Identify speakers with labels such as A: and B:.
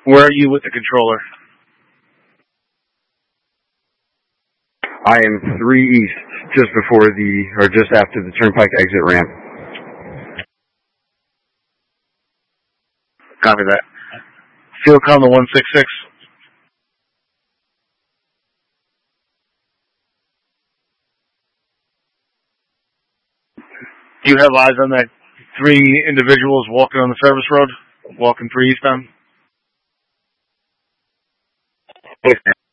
A: Where are you with the controller?
B: I am 3 east, just after the Turnpike exit ramp.
A: Copy that. Field com to 166. Do you have eyes on that 3 individuals walking on the service road? Walking 3 eastbound?